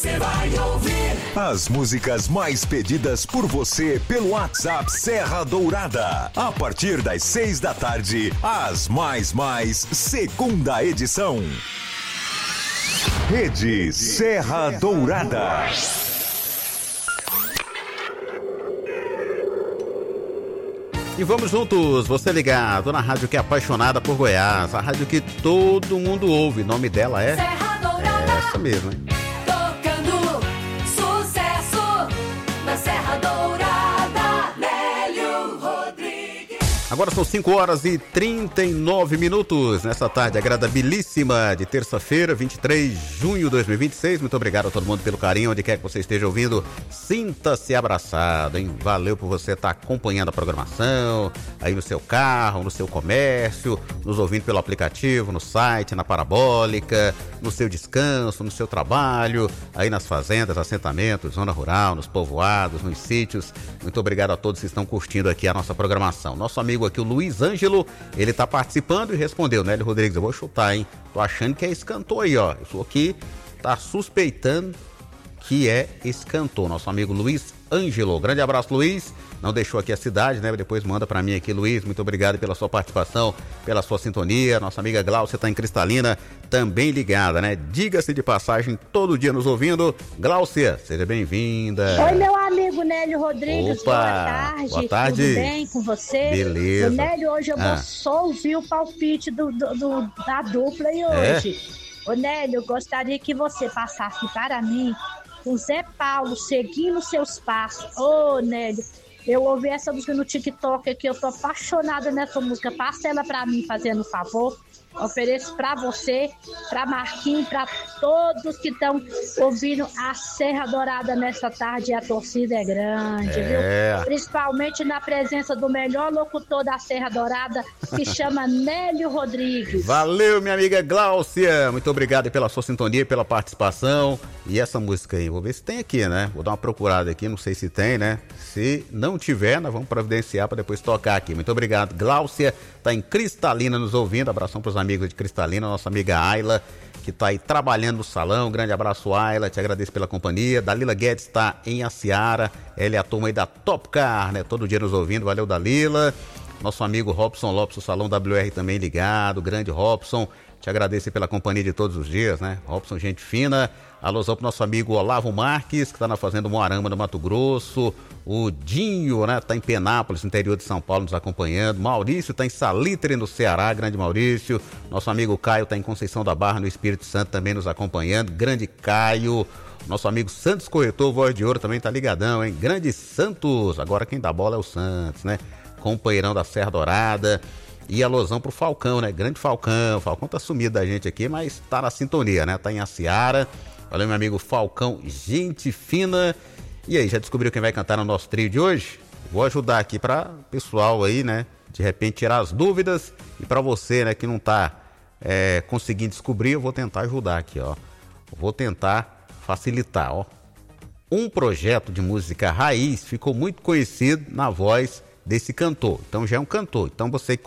Você vai ouvir as músicas mais pedidas por você pelo WhatsApp Serra Dourada. A partir das 6 da tarde, as mais, segunda edição. Rede Serra Dourada. E vamos juntos, você ligado na rádio que é apaixonada por Goiás, a rádio que todo mundo ouve. O nome dela é Serra Dourada. É essa mesmo, hein? Tocando sucesso na Serra Dourada, Nélio Rodrigues. Agora são 5 horas e 39 minutos nessa tarde agradabilíssima de terça-feira, 23 de junho de 2026. Muito obrigado a todo mundo pelo carinho, onde quer que você esteja ouvindo. Sinta-se abraçado, hein? Valeu por você estar acompanhando a programação, aí no seu carro, no seu comércio, nos ouvindo pelo aplicativo, no site, na parabólica, no seu descanso, no seu trabalho, aí nas fazendas, assentamentos, zona rural, nos povoados, nos sítios. Muito obrigado a todos que estão curtindo aqui a nossa programação. Nosso amigo aqui, o Luiz Ângelo, ele tá participando e respondeu, Nélio Rodrigues, eu vou chutar, hein? Tô achando que é esse cantor aí, ó. Eu sou aqui, tá suspeitando que é esse cantor, nosso amigo Luiz Ângelo. Grande abraço, Luiz. Não deixou aqui a cidade, né? Depois manda pra mim aqui, Luiz. Muito obrigado pela sua participação, pela sua sintonia. Nossa amiga Glaucia tá em Cristalina, também ligada, né? Diga-se de passagem, todo dia nos ouvindo. Glaucia, seja bem-vinda. Oi, meu amigo Nélio Rodrigues. Opa, boa tarde. boa tarde. Tudo bem com você? Beleza. O Nélio, hoje eu vou só ouvir o palpite da dupla aí hoje. Ô, Nélio, eu gostaria que você passasse para mim com Zé Paulo, seguindo seus passos. Ô, Nélio, eu ouvi essa música no TikTok aqui, eu tô apaixonada nessa música. Passa ela pra mim, fazendo favor. Ofereço pra você, pra Marquinhos, pra todos que estão ouvindo a Serra Dourada nessa tarde. A torcida é grande, viu? Principalmente na presença do melhor locutor da Serra Dourada, que chama Nélio Rodrigues. Valeu, minha amiga Glaucia. Muito obrigado pela sua sintonia, pela participação. E essa música aí, vou ver se tem aqui, né? Vou dar uma procurada aqui, não sei se tem, né? Se não tiver, nós vamos providenciar para depois tocar aqui. Muito obrigado, Glaucia. Tá em Cristalina nos ouvindo. Abração pros amigos de Cristalina, nossa amiga Ayla, que tá aí trabalhando no salão. Grande abraço, Ayla, te agradeço pela companhia. Dalila Guedes tá em Aciara, ela é a turma aí da Top Car, né? Todo dia nos ouvindo, valeu, Dalila. Nosso amigo Robson Lopes, o Salão WR também ligado, grande Robson, te agradeço pela companhia de todos os dias, né? Robson, gente fina. Alôzão pro nosso amigo Olavo Marques, que tá na Fazenda Moarama, no Mato Grosso. O Dinho, né? Tá em Penápolis, no interior de São Paulo, nos acompanhando. Maurício tá em Salitre, no Ceará, grande Maurício. Nosso amigo Caio tá em Conceição da Barra, no Espírito Santo, também nos acompanhando. Grande Caio. Nosso amigo Santos Corretor, Voz de Ouro, também tá ligadão, hein? Grande Santos. Agora quem dá bola é o Santos, né? Companheirão da Serra Dourada. E alôzão pro Falcão, né? Grande Falcão. O Falcão tá sumido da gente aqui, mas tá na sintonia, né? Tá em Aciara. Valeu, meu amigo Falcão, gente fina. E aí, já descobriu quem vai cantar no nosso trio de hoje? Vou ajudar aqui para pessoal aí, né? De repente tirar as dúvidas. E para você, né, que não tá conseguindo descobrir, eu vou tentar ajudar aqui, ó. Vou tentar facilitar, ó. Um projeto de música raiz ficou muito conhecido na voz desse cantor. Então já é um cantor. Então você